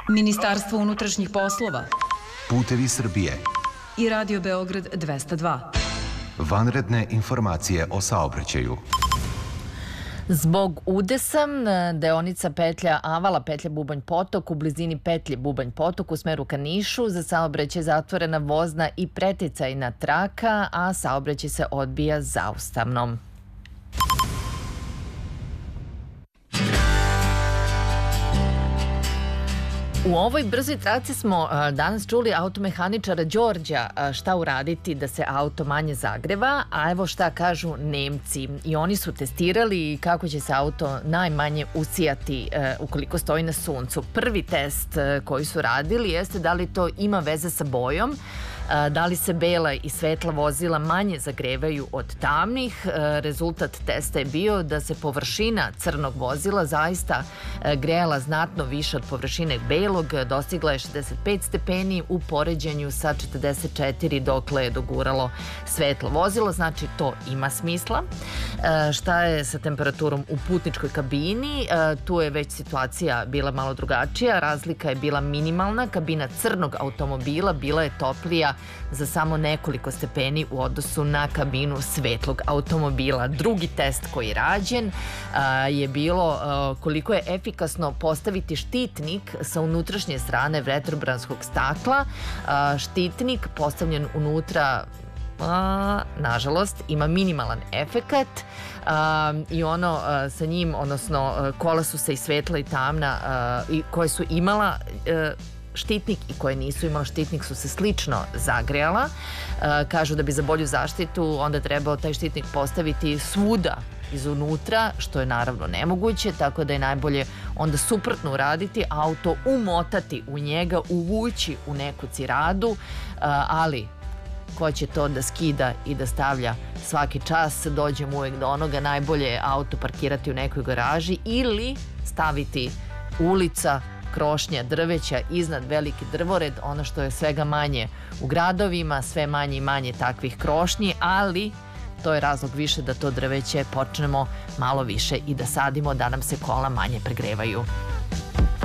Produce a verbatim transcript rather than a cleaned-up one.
Ministarstvo unutrašnjih poslova Putevi Srbije i Radio Beograd dvesta dva. Vanredne informacije o saobraćaju. Zbog udesa deonica petlja Avala, petlja Bubanj Potok u blizini petlje Bubanj Potok u smeru ka Nišu, za saobraćaj zatvorena vozna i preticajna traka, a saobraćaj se odbija zaustavnom. U ovoj brzoj traci smo danas čuli automehaničara Đorđa šta uraditi da se auto manje zagreva, a evo šta kažu Nemci. I oni su testirali kako će se auto najmanje usijati ukoliko stoji na suncu. Prvi test koji su radili jeste da li to ima veze sa bojom, da li se bela i svetla vozila manje zagrevaju od tamnih. Rezultat testa je bio da se površina crnog vozila zaista grejala znatno više od površine belog, dostigla je šezdeset pet stepeni u poređenju sa četrdeset četiri dokle je doguralo svetlo vozilo, znači to ima smisla. Šta je sa temperaturom u putničkoj kabini? Tu je već situacija bila malo drugačija, razlika je bila minimalna, kabina crnog automobila bila je toplija za samo nekoliko stepeni u odnosu na kabinu svetlog automobila. Drugi test koji je rađen je bilo koliko je efikasno postaviti štitnik sa unutrašnje strane vetrobranskog stakla. Štitnik postavljen unutra nažalost ima minimalan efekat i ono sa njim, odnosno kola su se i svetla i tamna koje su imala štitnik i koje nisu imala štitnik su se slično zagrejala. Kažu da bi za bolju zaštitu onda trebao taj štitnik postaviti svuda izunutra, što je naravno nemoguće, tako da je najbolje onda suprotno uraditi, auto umotati u njega, uvući u neku ciradu, ali ko će to da skida i da stavlja svaki čas, dođemo uvek do onoga, najbolje je auto parkirati u nekoj garaži ili staviti ulica, krošnja, drveća iznad veliki drvored, ono što je svega manje u gradovima, sve manje i manje takvih krošnji, ali to je razlog više da to drveće počnemo malo više i da sadimo, da nam se kola manje pregrevaju.